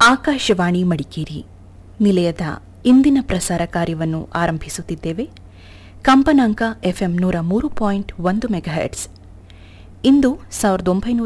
ಆಕಾಶವಾಣಿ ಮಡಿಕೇರಿ ನಿಲಯದ ಇಂದಿನ ಪ್ರಸಾರ ಕಾರ್ಯವನ್ನು ಆರಂಭಿಸುತ್ತಿದ್ದೇವೆ. ಕಂಪನಾಂಕ FM 103.1 ಮೆಗಾಹೆಟ್ಸ್. ಇಂದು 1900